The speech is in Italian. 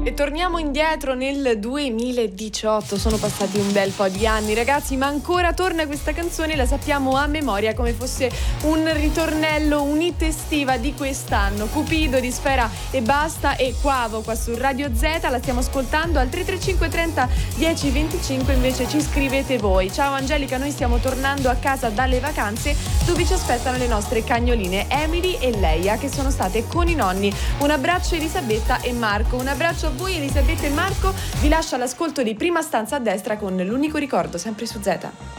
E torniamo indietro nel 2018, sono passati un bel po' di anni ragazzi, ma ancora torna questa canzone, la sappiamo a memoria come fosse un ritornello, un'hit estiva di quest'anno. Cupido di Sfera Ebbasta e Quavo qua su Radio Z, la stiamo ascoltando al 335 30 10 25, invece ci scrivete voi. Ciao Angelica, noi stiamo tornando a casa dalle vacanze dove ci aspettano le nostre cagnoline Emily e Leia che sono state con i nonni. Un abbraccio Elisabetta e Marco, un abbraccio a voi Elisabetta e Marco, vi lascio all'ascolto di Prima stanza a destra con L'unico ricordo, sempre su Z.